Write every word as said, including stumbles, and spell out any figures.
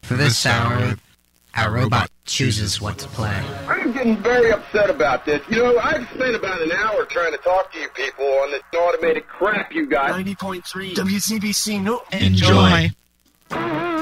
For this hour, our robot chooses what to play. I'm getting very upset about this. You know, I've spent about an hour trying to talk to you people on this automated crap you got. ninety point three W C B C. No, Enjoy.